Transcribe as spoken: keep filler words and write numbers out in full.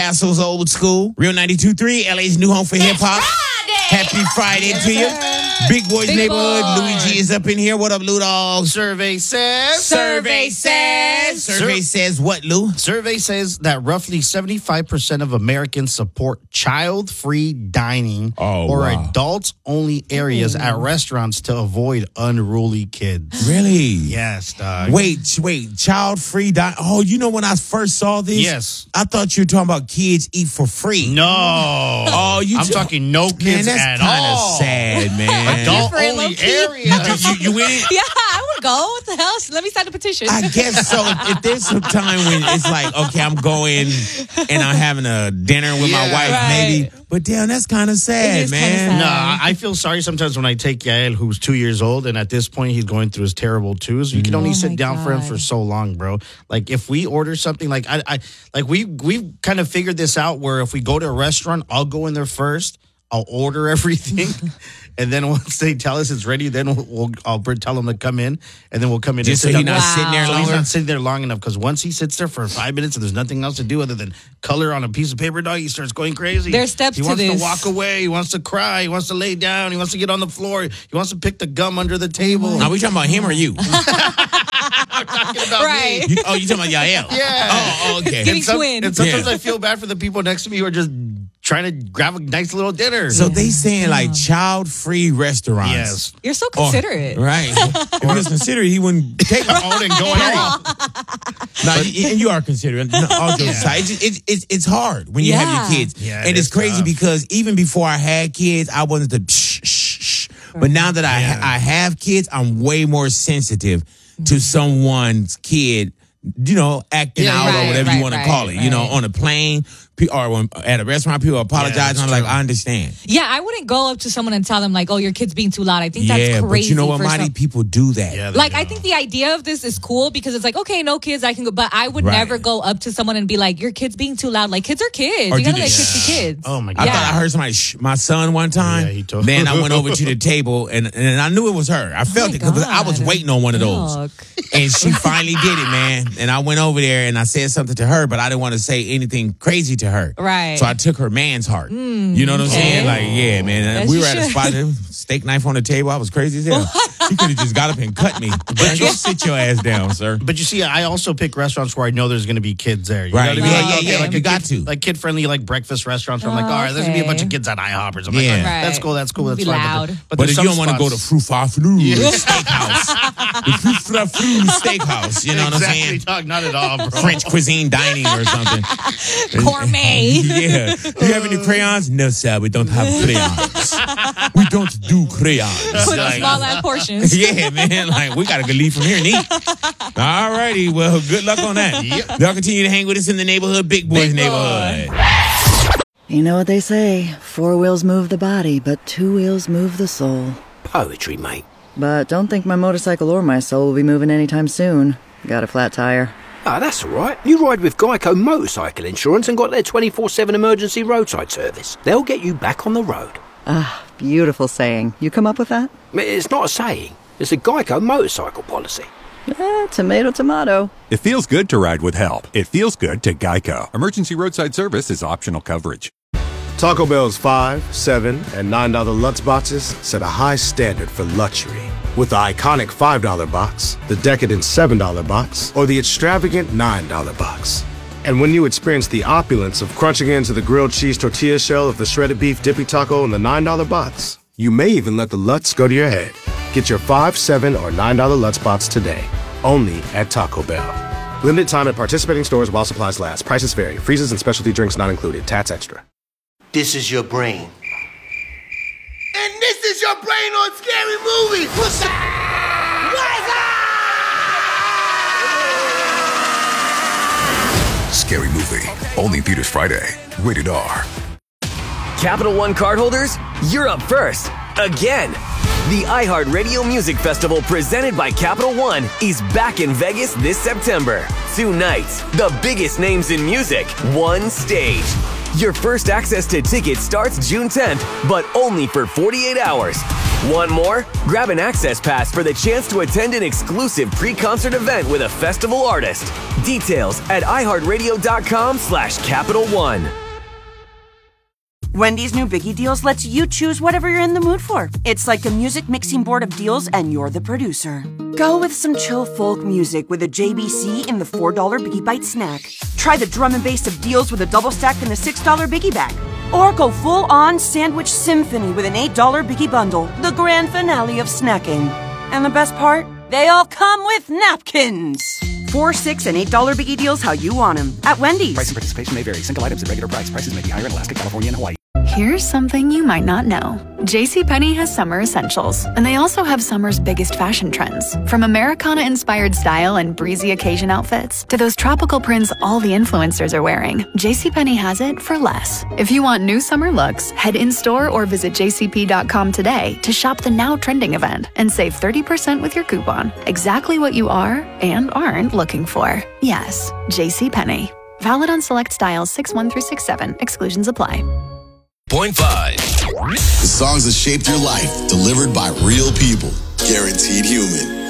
Castle's Old School. Real ninety-two point three, L A's new home for hip-hop. Happy Friday to you. Big Boys Big Neighborhood. Boy. Luigi is up in here. What up, Lou Dog? Survey says. Survey says. Survey Sur- says what, Lou? Survey says that roughly seventy-five percent of Americans support child-free dining oh, or wow. adults-only areas Ooh. at restaurants to avoid unruly kids. Really? Yes, dog. Wait, wait. Child-free dining. Oh, you know when I first saw this? Yes. I thought you were talking about kids eat for free. No. Oh, you I'm t- talking no kids man, that's at kinda all. sad, man. Adult-only area. You, you, you in? Yeah, I would go. What the hell? Let me sign a petition. I guess so. If there's some time when it's like, okay, I'm going and I'm having a dinner with yeah, my wife, right. maybe. But damn, that's kind of sad, man. Sad. No, I feel sorry sometimes when I take Yael, who's two years old, and at this point he's going through his terrible twos. You can only oh sit down God. for him for so long, bro. Like if we order something, like I, I like we we've kind of figured this out where if we go to a restaurant, I'll go in there first. I'll order everything, and then once they tell us it's ready, then we'll, we'll I'll tell them to come in, and then we'll come in. Just and so sit he's down. not wow. sitting there So longer. he's not sitting there long enough because once he sits there for five minutes and there's nothing else to do other than color on a piece of paper, dog, he starts going crazy. There's steps he to wants this. to walk away. He wants to cry. He wants to lay down. He wants to get on the floor. He wants to pick the gum under the table. Are we talking about him or you? I'm talking about right. me. You- oh, you talking about Yael? Yeah. Oh, okay. Giving And, some- twin. and sometimes Yeah. I feel bad for the people next to me who are just trying to grab a nice little dinner. So they saying like child-free restaurants. yes. You're so Or- considerate. right. If he was considerate, he wouldn't take it. Oh, then go ahead. No, you, and you are considerate. No, all jokes aside, it's, just- it's, it's, it's hard when you Yeah. have your kids. Yeah, it and it's is crazy tough. because even before I had kids, I wasn't the shh, shh, shh. But now that I, Yeah. I have kids, I'm way more sensitive to someone's kid, you know, acting Yeah, out right, or whatever right, you want right, to call it. You know, right. on a plane pe- or when, at a restaurant, people apologize. Yeah, and that's I'm like, true. I understand. Yeah, I wouldn't go up to someone and tell them like, "Oh, your kid's being too loud." I think that's Yeah, crazy. but you know what, for Marty? some- People do that. Yeah, they Like, do. I think the idea of this is cool because it's like, okay, no kids, I can go. But I would Right. never go up to someone and be like, your kid's being too loud. Like, kids are kids. Or You do gotta let this. kids be kids. Oh, my I God. Yeah. thought I heard somebody sh- my son one time. Yeah, he told- Then I went over to the table and, and I knew it was her. I felt my it because I was God. waiting on one of those. Look. And she finally did it, man. And I went over there and I said something to her, but I didn't want to say anything crazy to her. Right. So I took her man's heart. you know what I'm okay. saying? Like, yeah, man. As we you were at a should. spot, there was a steak knife on the table. I was crazy as hell. She could have just got up and cut me. But go sit your ass down, sir. But you see, I also pick restaurants where I know there's going to be kids there. You Right. know what I mean? Yeah, Like, yeah, okay, yeah. Like You a got kid, to. Like kid-friendly, like breakfast restaurants. Where I'm like, Oh, all right, there's going to be a bunch okay. of kids at IHOP or something Yeah. like that. Right. That's cool, that's cool, that's Be fine. loud. But, But there's if you some don't want to go to spots- Fru Faflu Steakhouse, the Fru Faflu Steakhouse, you know what I'm exactly, saying? dog, not at all, bro. French cuisine dining or something. Gourmet. Yeah. Do you have any crayons? No, sir. We don't have crayons. We don't do crayons. Put in Like, small ass portions. yeah, man. Like, we got to leave from here and eat. All righty. Well, good luck on that. Yep. Y'all continue to hang with us in the neighborhood, Big Boys Big Boy. neighborhood. You know what they say, four wheels move the body, but two wheels move the soul. Poetry, mate. But don't think my motorcycle or my soul will be moving anytime soon. Got a flat tire. Ah, that's all right. You ride with Geico Motorcycle Insurance and got their twenty-four seven emergency roadside service. They'll get you back on the road. Ah, beautiful saying. You come up with that? It's not a saying. It's a Geico motorcycle policy. Eh, tomato, tomato. It feels good to ride with help. It feels good to Geico. Emergency roadside service is optional coverage. Taco Bell's five, seven, and nine dollar Lutz boxes set a high standard for luxury. With the iconic five dollar box, the decadent seven dollar box, or the extravagant nine dollar box. And when you experience the opulence of crunching into the grilled cheese tortilla shell of the shredded beef dippy taco in the nine dollar box, you may even let the Lutz go to your head. Get your five, seven, or nine dollar Lutz box today, only at Taco Bell. Limited time at participating stores while supplies last. Prices vary. Freezes and specialty drinks not included. Tats extra. This is your brain. And this is your brain on Scary Movie. What's up? What's up? Scary Movie. Only in theaters Friday. Rated R. Capital One cardholders, you're up first. Again. The iHeartRadio Music Festival presented by Capital One is back in Vegas this September. Two nights, the biggest names in music, one stage. Your first access to tickets starts June tenth, but only for forty-eight hours. Want more? Grab an access pass for the chance to attend an exclusive pre-concert event with a festival artist. Details at iHeartRadio.com slash Capital One. Wendy's new Biggie Deals lets you choose whatever you're in the mood for. It's like a music mixing board of deals, and you're the producer. Go with some chill folk music with a J B C in the four dollar Biggie Bite snack. Try the drum and bass of deals with a double stack in the six dollar Biggie Bag. Or go full-on sandwich symphony with an eight dollar Biggie Bundle, the grand finale of snacking. And the best part? They all come with napkins. Four, six, and eight dollar Biggie Deals how you want them at Wendy's. Price and participation may vary. Single items at regular price. Prices may be higher in Alaska, California, and Hawaii. Here's something you might not know. JCPenney has summer essentials, and they also have summer's biggest fashion trends. From Americana-inspired style and breezy occasion outfits to those tropical prints all the influencers are wearing, JCPenney has it for less. If you want new summer looks, head in-store or visit j c p dot com today to shop the now trending event and save thirty percent with your coupon. Exactly what you are and aren't looking for. Yes, JCPenney. Valid on select styles six one through six seven. Exclusions apply. Point five. The songs that shaped your life, delivered by real people. Guaranteed Human.